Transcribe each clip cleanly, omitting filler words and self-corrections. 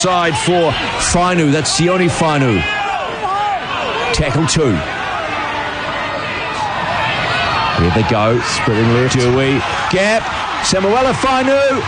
Side for Fainu. That's Sione Fainu. Tackle 2. Here they go. Spreading left. Dewey. Gap. Samuela Fainu.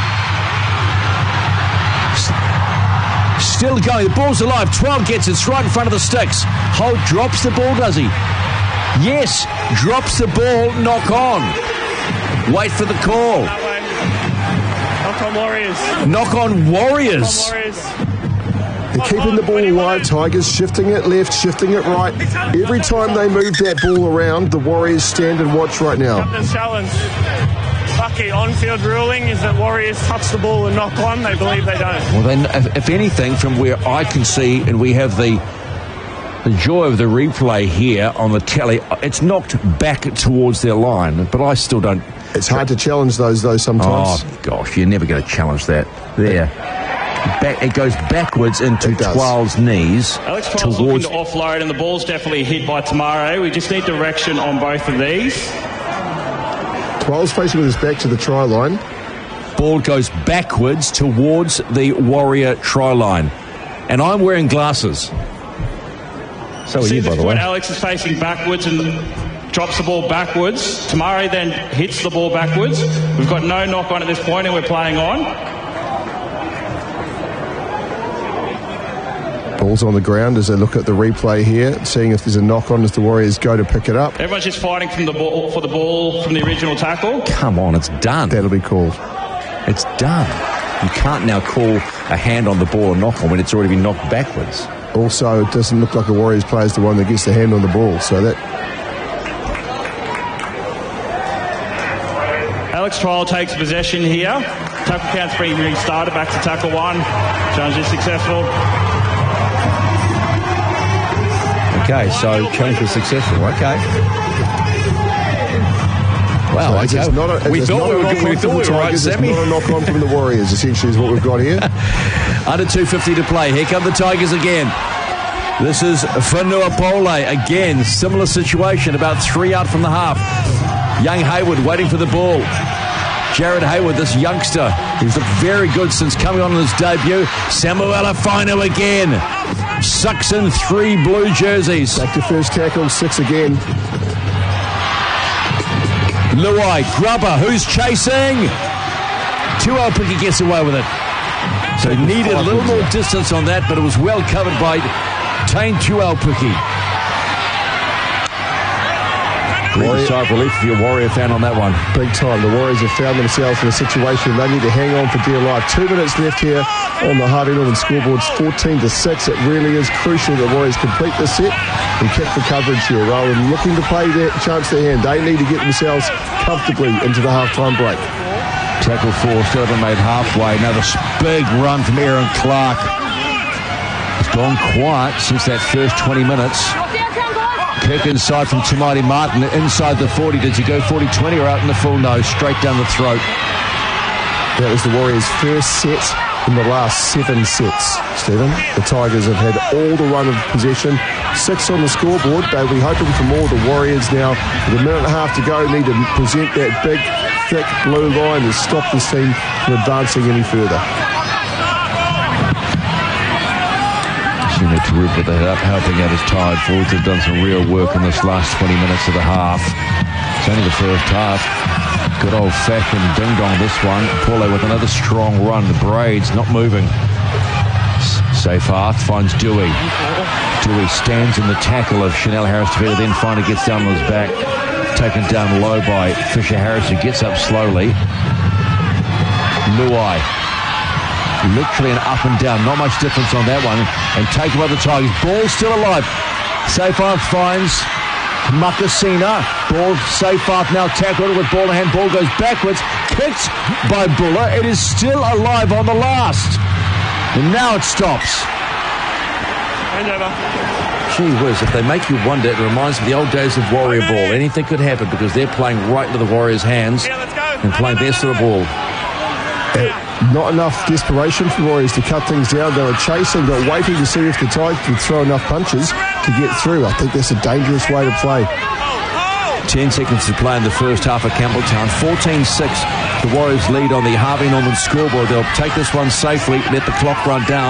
Still going. The ball's alive. 12 gets it. It's right in front of the sticks. Holt drops the ball, does he? Yes. Drops the ball. Knock on. Wait for the call. Knock on Warriors. Knock on Warriors. They're keeping the ball alive, Tigers, shifting it left, shifting it right. Every time they move that ball around, the Warriors stand and watch right now. Captain's challenge. Lucky on-field ruling is that Warriors touch the ball and knock on. They believe they don't. Well, then, if anything, from where I can see, and we have the joy of the replay here on the telly, it's knocked back towards their line, but I still don't... It's hard to challenge those, though, sometimes. Oh, gosh, you're never going to challenge that. There. It goes backwards into Twal's knees. Alex Twal's looking to offload, and the ball's definitely hit by Tamare. We just need direction on both of these. Twal's facing with his back to the try line. Ball goes backwards towards the Warrior try line. And I'm wearing glasses. So are you, by the way. Alex is facing backwards and drops the ball backwards. Tamare then hits the ball backwards. We've got no knock on at this point, and we're playing on. Ball's on the ground as they look at the replay here, seeing if there's a knock on as the Warriors go to pick it up. Everyone's just fighting for the ball from the original tackle. Come on, it's done. That'll be called. It's done. You can't now call a hand on the ball or knock on when it's already been knocked backwards. Also, it doesn't look like the Warriors player is the one that gets the hand on the ball, so that... Alex Twal takes possession here. Tackle count's being restarted back to tackle 1. Challenge is successful. Okay, so challenge was successful. Okay. Wow, so okay. We thought we were right, Sammy. It's not a knock-on from the Warriors, essentially, is what we've got here. Under 2:50 to play. Here come the Tigers again. This is Fanuapole. Again, similar situation, about 3 out from the half. Young Hayward waiting for the ball. Jared Hayward, this youngster, who's looked very good since coming on his debut. Samuela Fainu again. Sucks in 3 blue jerseys. Back to first tackle, 6 again. Luai, Grubber, who's chasing? Tuaupiki gets away with it. So he needed a little more distance on that, but it was well covered by Tane Tuaupiki. Great sigh of relief for your Warrior fan on that one. Big time. The Warriors have found themselves in a situation they need to hang on for dear life. 2 minutes left here on the Harvey Norman scoreboard. 14-6. It really is crucial that Warriors complete this set and kick for coverage here rather than looking to play that chance their hand. They need to get themselves comfortably into the halftime break. Tackle 4 still haven't made halfway. Another big run from Aaron Clark. It's gone quiet since that first 20 minutes. Kick inside from Tamati Martin, inside the 40. Did you go 40-20 or out in the full? No, straight down the throat. That was the Warriors' first set in the last 7 sets, Stephen. The Tigers have had all the run of possession. 6 on the scoreboard. They'll be hoping for more. The Warriors now, with a minute and a half to go, need to present that big, thick blue line to stop this team from advancing any further. To rip with that up, helping out his tired forwards. They've done some real work in this last 20 minutes of the half. It's only the first half. Good old-fashioned ding-dong this one. Paulo with another strong run. The Braids not moving. Seyfarth finds Dewey. Dewey stands in the tackle of Chanel Harris-Tavita, then finally gets down on his back. Taken down low by Fisher Harris, who gets up slowly. Luai. Literally an up and down, not much difference on that one. And taken by the Tigers. Ball still alive. Seyfarth finds Makasina. Ball, Seyfarth now tackled with ball in hand. Ball goes backwards. Kicked by Buller. It is still alive on the last. And now it stops. Hand over. Gee whiz, if they make you wonder, it reminds me of the old days of Warrior ball. Anything could happen because they're playing right into the Warriors' hands and playing their sort of ball. Not enough desperation for Warriors to cut things down. They were chasing, but waiting to see if the Tigers could throw enough punches to get through. I think that's a dangerous way to play. 10 seconds to play in the first half at Campbelltown. 14-6. The Warriors lead on the Harvey Norman scoreboard. They'll take this one safely, let the clock run down.